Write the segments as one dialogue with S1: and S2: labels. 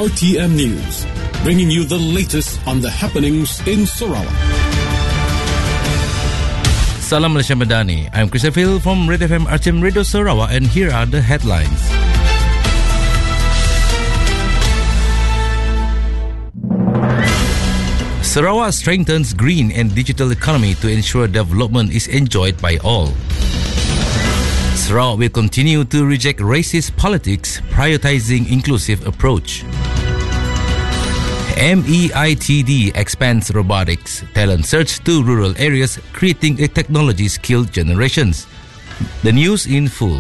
S1: RTM News, bringing you the latest on the happenings in Sarawak.
S2: Salam Malaysia Madani. I'm Christopher from Red FM RTM Radio Sarawak, and here are the headlines. Sarawak strengthens green and digital economy to ensure development is enjoyed by all. Sarawak will continue to reject racist politics, prioritizing inclusive approach. MEITD expands robotics talent search to rural areas, creating a technology-skilled generations. The news in full.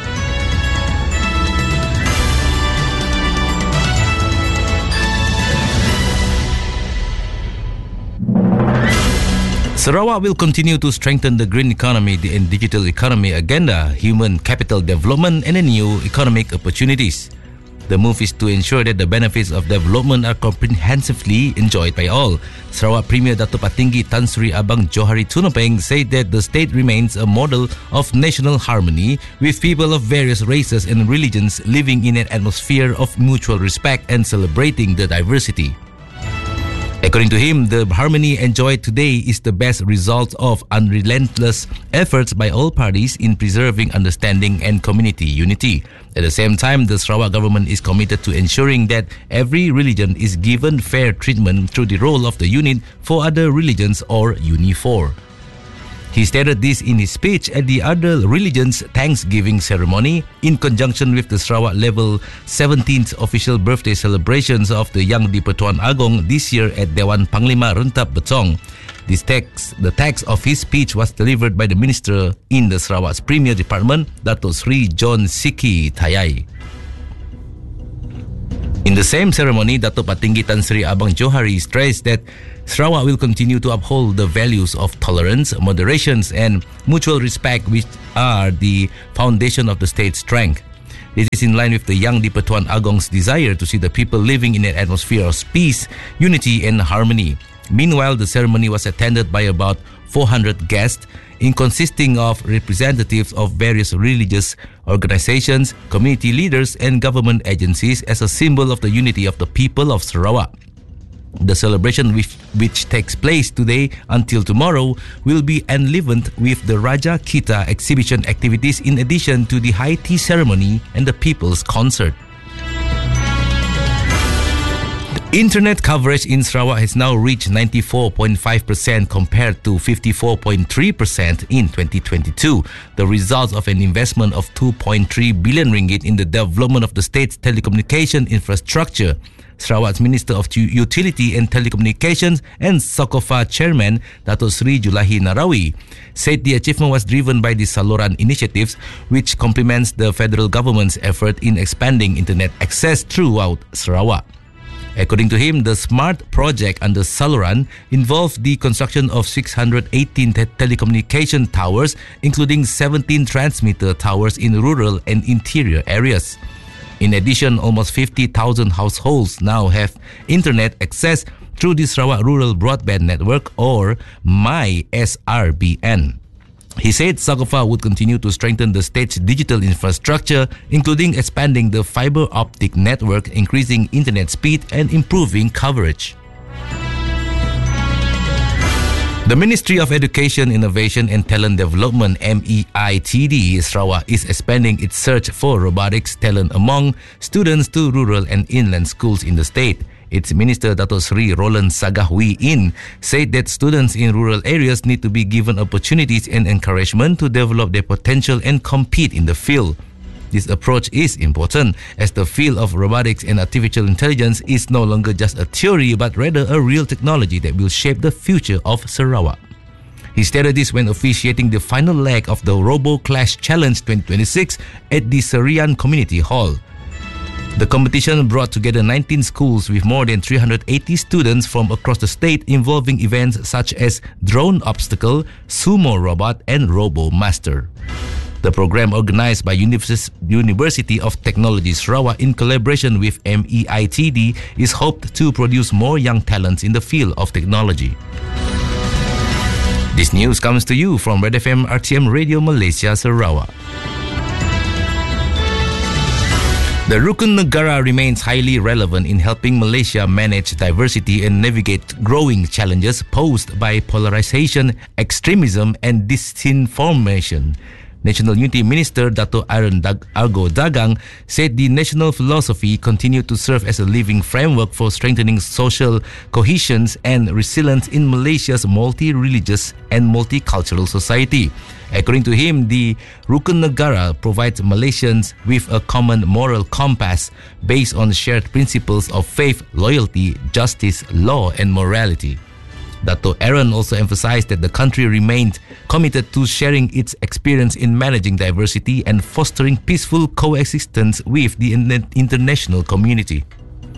S2: Sarawak will continue to strengthen the green economy and digital economy agenda, human capital development, and new economic opportunities. The move is to ensure that the benefits of development are comprehensively enjoyed by all. Sarawak Premier Dato' Patinggi Tan Sri Abang Johari Tunapeng said that the state remains a model of national harmony, with people of various races and religions living in an atmosphere of mutual respect and celebrating the diversity. According to him, the harmony enjoyed today is the best result of unrelentless efforts by all parties in preserving understanding and community unity. At the same time, the Sarawak government is committed to ensuring that every religion is given fair treatment through the role of the unit for other religions or Uni4. He stated this in his speech at the Other Religions Thanksgiving ceremony in conjunction with the Sarawak Level 17th official birthday celebrations of the Yang di-Pertuan Agong this year at Dewan Panglima Rentap Betong. The text of his speech was delivered by the Minister in the Sarawak's Premier Department, Dato' Sri John Siki Tayai. In the same ceremony, Dato' Patinggi Tan Sri Abang Johari stressed that Sarawak will continue to uphold the values of tolerance, moderation, and mutual respect, which are the foundation of the state's strength. This is in line with the Yang di-Pertuan Agong's desire to see the people living in an atmosphere of peace, unity, and harmony. Meanwhile, the ceremony was attended by about 400 guests, consisting of representatives of various religious organizations, community leaders, and government agencies as a symbol of the unity of the people of Sarawak. The celebration, which takes place today until tomorrow, will be enlivened with the Raja Kita exhibition activities in addition to the high tea ceremony and the People's Concert. Internet coverage in Sarawak has now reached 94.5% compared to 54.3% in 2022, the result of an investment of 2.3 billion ringgit in the development of the state's telecommunication infrastructure. Sarawak's Minister of Utility and Telecommunications and SOCOFA Chairman Dato' Sri Julahi Narawi said the achievement was driven by the Saluran initiatives, which complements the federal government's effort in expanding internet access throughout Sarawak. According to him, the SMART project under Saluran involved the construction of 618 telecommunication towers, including 17 transmitter towers in rural and interior areas. In addition, almost 50,000 households now have internet access through the Sarawak Rural Broadband Network, or MySRBN. He said SOCOFA would continue to strengthen the state's digital infrastructure, including expanding the fiber optic network, increasing internet speed, and improving coverage. The Ministry of Education, Innovation and Talent Development MEITD Sarawak is expanding its search for robotics talent among students to rural and inland schools in the state. Its Minister Dato' Sri Roland Sagahwi In said that students in rural areas need to be given opportunities and encouragement to develop their potential and compete in the field. This approach is important as the field of robotics and artificial intelligence is no longer just a theory but rather a real technology that will shape the future of Sarawak. He stated this when officiating the final leg of the Robo Clash Challenge 2026 at the Serian Community Hall. The competition brought together 19 schools with more than 380 students from across the state, involving events such as drone obstacle, sumo robot, and Robo Master. The program, organized by University of Technology Sarawak in collaboration with MEITD, is hoped to produce more young talents in the field of technology. This news comes to you from Red FM RTM Radio Malaysia Sarawak. The Rukun Negara remains highly relevant in helping Malaysia manage diversity and navigate growing challenges posed by polarization, extremism and disinformation. National Unity Minister Dato' Aaron Argo Dagang said the national philosophy continued to serve as a living framework for strengthening social cohesion and resilience in Malaysia's multi-religious and multicultural society. According to him, the Rukun Negara provides Malaysians with a common moral compass based on shared principles of faith, loyalty, justice, law and morality. Dato' Aaron also emphasized that the country remained committed to sharing its experience in managing diversity and fostering peaceful coexistence with the international community.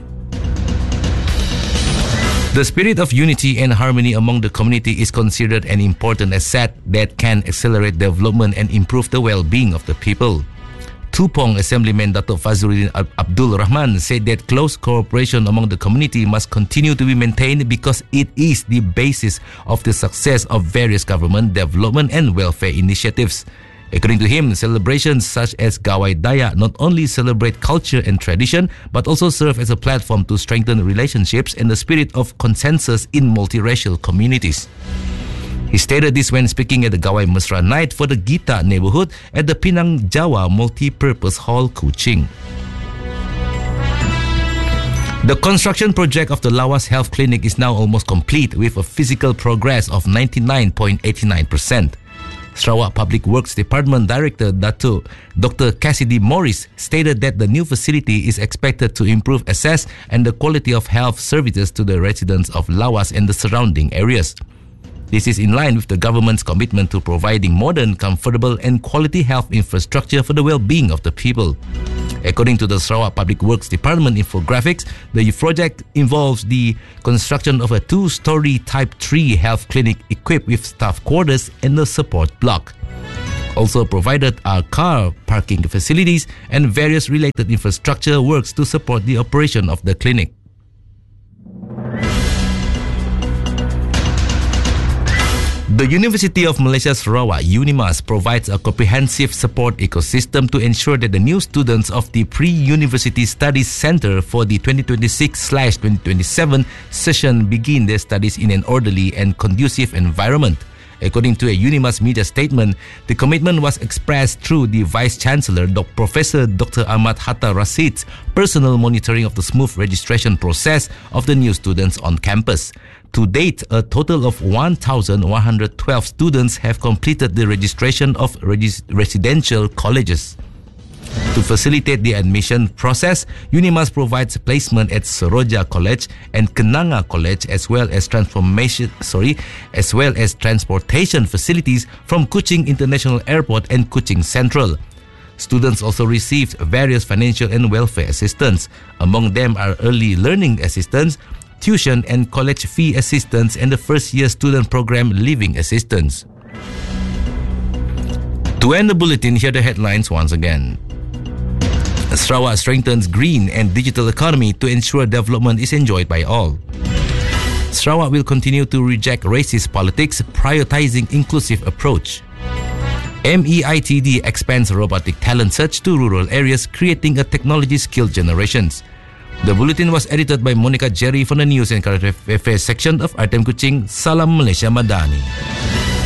S2: The spirit of unity and harmony among the community is considered an important asset that can accelerate development and improve the well-being of the people. Tupong Assemblyman Dato' Fazruddin Abdul Rahman said that close cooperation among the community must continue to be maintained because it is the basis of the success of various government, development and welfare initiatives. According to him, celebrations such as Gawai Daya not only celebrate culture and tradition but also serve as a platform to strengthen relationships and the spirit of consensus in multiracial communities. He stated this when speaking at the Gawai Mesra Night for the Gita neighborhood at the Pinang Jawa Multi-Purpose Hall, Kuching. The construction project of the Lawas Health Clinic is now almost complete with a physical progress of 99.89%. Sarawak Public Works Department Director Dr. Cassidy Morris stated that the new facility is expected to improve access and the quality of health services to the residents of Lawas and the surrounding areas. This is in line with the government's commitment to providing modern, comfortable and quality health infrastructure for the well-being of the people. According to the Sarawak Public Works Department infographics, the project involves the construction of a 2-story Type 3 health clinic equipped with staff quarters and a support block. Also provided are car parking facilities and various related infrastructure works to support the operation of the clinic. The University of Malaysia Sarawak, UNIMAS, provides a comprehensive support ecosystem to ensure that the new students of the Pre-University Studies Centre for the 2026/2027 session begin their studies in an orderly and conducive environment. According to a UNIMAS media statement, the commitment was expressed through the Vice-Chancellor, Professor Dr. Ahmad Hatta Rasid's personal monitoring of the smooth registration process of the new students on campus. To date, a total of 1,112 students have completed the registration of residential colleges. To facilitate the admission process, UNIMAS provides placement at Seroja College and Kenanga College as well as transportation facilities from Kuching International Airport and Kuching Central. Students also received various financial and welfare assistance. Among them are early learning assistance, tuition and college fee assistance, and the first-year student program living assistance. To end the bulletin, here are the headlines once again. Sarawak strengthens green and digital economy to ensure development is enjoyed by all. Sarawak will continue to reject racist politics, prioritizing inclusive approach. MEITD expands robotic talent search to rural areas, creating a technology-skilled generations. The bulletin was edited by Monica Jerry from the News and Current Affairs section of RTM Kuching. Salam Malaysia Madani.